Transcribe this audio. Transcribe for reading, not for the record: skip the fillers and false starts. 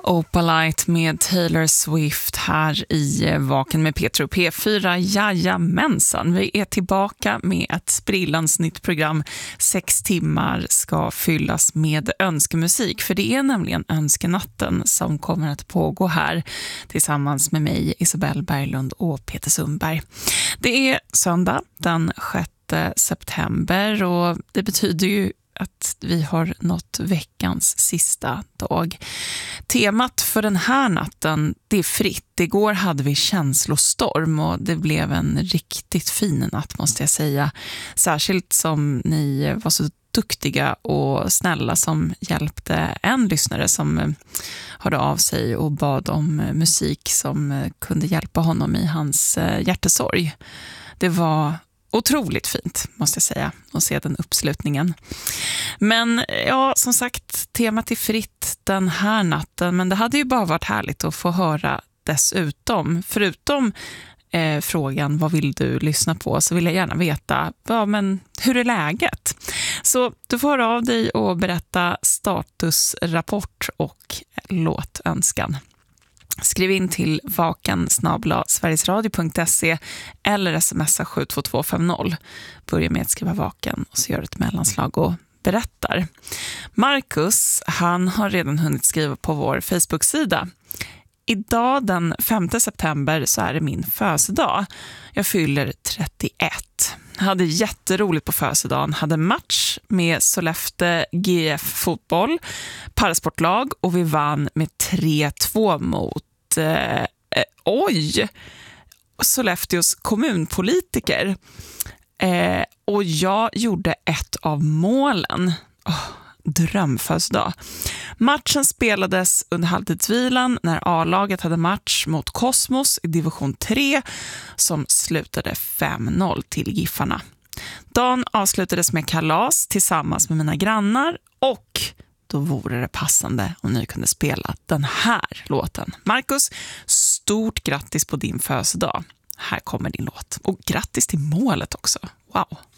Opalite med Taylor Swift här i Vaken med Petro P4. Jajamensan, vi är tillbaka med ett sprillans nytt program. 6 timmar ska fyllas med önskemusik, för det är nämligen önskenatten som kommer att pågå här tillsammans med mig, Isabelle Berglund och Peter Sundberg. Det är söndag den 6 september och det betyder ju att vi har nått veckans sista dag. Temat för den här natten, det är fritt. Igår hade vi känslostorm och det blev en riktigt fin natt, måste jag säga. Särskilt som ni var så duktiga och snälla som hjälpte en lyssnare som hörde av sig och bad om musik som kunde hjälpa honom i hans hjärtesorg. Det var otroligt fint, måste jag säga, att se den uppslutningen. Men ja, som sagt, temat är fritt den här natten, men det hade ju bara varit härligt att få höra dessutom. Förutom frågan, vad vill du lyssna på, så vill jag gärna veta, men hur är läget? Så du får höra av dig och berätta statusrapport och låtönskan. Skriv in till vaken@sverigesradio.se eller smsa 72250. Börja med att skriva vaken och så gör ett mellanslag och berättar. Marcus, han har redan hunnit skriva på vår Facebook-sida. Idag den 5 september så är det min födelsedag. Jag fyller 31. Jag hade jätteroligt på födelsedagen. Hade match med Sollefteå GF fotboll, parasportlag, och vi vann med 3-2 mot Sollefteås kommunpolitiker. Och jag gjorde ett av målen. Drömfödelsedag. Matchen spelades under halvtidsvilan när A-laget hade match mot Kosmos i division 3 som slutade 5-0 till Giffarna. Dagen avslutades med kalas tillsammans med mina grannar och då vore det passande om ni kunde spela den här låten. Marcus, stort grattis på din födelsedag. Här kommer din låt. Och grattis till målet också. Wow!